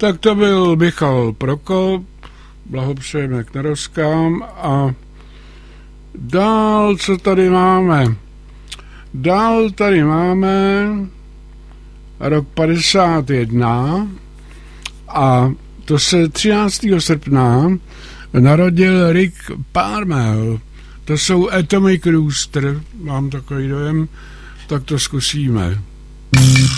Tak to byl Michal Prokop, blahopřejeme k narozkám a dál, co tady máme? Dál tady máme rok 51 a to se 13. srpna narodil Rick Parmel. To jsou Atomic Rooster, mám takový dojem, tak to zkusíme.